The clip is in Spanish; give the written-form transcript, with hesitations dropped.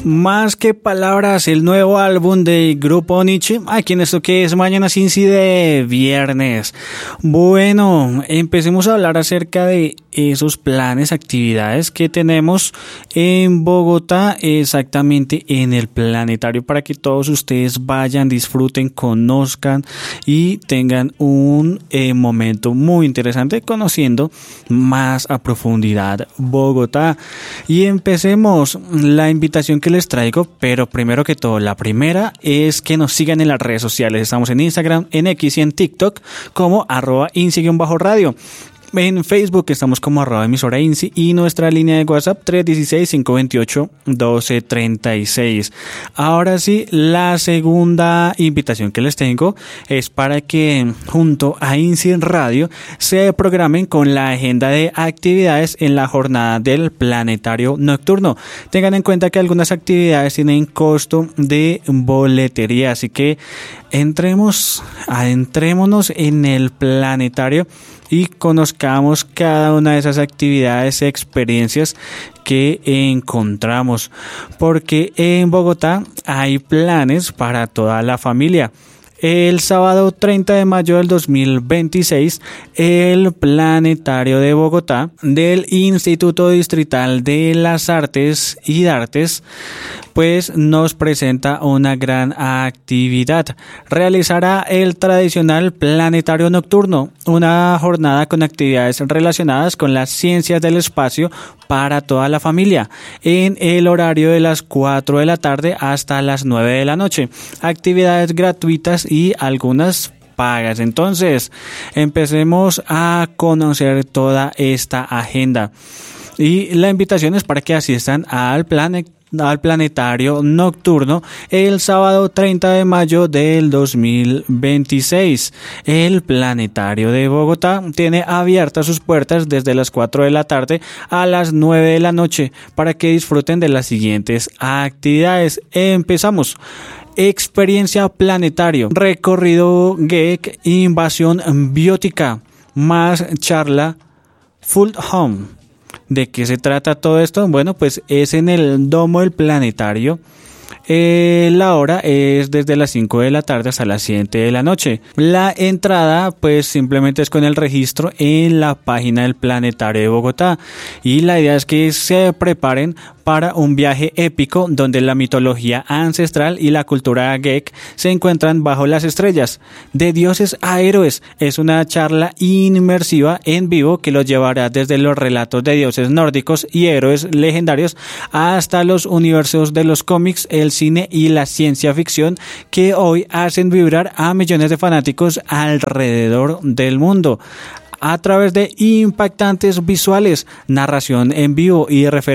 Más que palabras, el nuevo álbum del grupo Nietzsche, aquí en esto que es Mañana Cincy de viernes. Bueno, empecemos a hablar acerca de esos planes, actividades que tenemos en Bogotá, exactamente en el planetario, para que todos ustedes vayan, disfruten, conozcan y tengan un momento muy interesante conociendo más a profundidad Bogotá. Y empecemos la invitación que les traigo, pero primero que todo, la primera es que nos sigan en las redes sociales. Estamos en Instagram, en X y en TikTok como @INCI_radio. En Facebook estamos como @emisora INCI y nuestra línea de WhatsApp 316-528-1236. Ahora sí, la segunda invitación que les tengo es para que junto a INCI Radio se programen con la agenda de actividades en la jornada del planetario nocturno. Tengan en cuenta que algunas actividades tienen costo de boletería, así que adentrémonos en el planetario y conozcamos cada una de esas actividades y experiencias que encontramos, porque en Bogotá hay planes para toda la familia. El sábado 30 de mayo del 2026, el Planetario de Bogotá del Instituto Distrital de las Artes y Dartes pues nos presenta una gran actividad. Realizará el tradicional Planetario Nocturno, una jornada con actividades relacionadas con las ciencias del espacio para toda la familia, en el horario de las 4 de la tarde hasta las 9 de la noche. Actividades gratuitas y algunas pagas. Entonces, empecemos a conocer toda esta agenda. Y la invitación es para que asistan al Planetario Nocturno el sábado 30 de mayo del 2026. El Planetario de Bogotá tiene abiertas sus puertas desde las 4 de la tarde a las 9 de la noche para que disfruten de las siguientes actividades. Empezamos. Experiencia planetario, recorrido geek, invasión biótica, más charla, full home. ¿De qué se trata todo esto? Bueno, pues es en el Domo del Planetario. La hora es desde las 5 de la tarde hasta las 7 de la noche. La entrada pues simplemente es con el registro en la página del Planetario de Bogotá. Y la idea es que se preparen para un viaje épico donde la mitología ancestral y la cultura geek se encuentran bajo las estrellas. De dioses a héroes es una charla inmersiva en vivo que los llevará desde los relatos de dioses nórdicos y héroes legendarios hasta los universos de los cómics, el cine y la ciencia ficción que hoy hacen vibrar a millones de fanáticos alrededor del mundo. A través de impactantes visuales, narración en vivo y referencias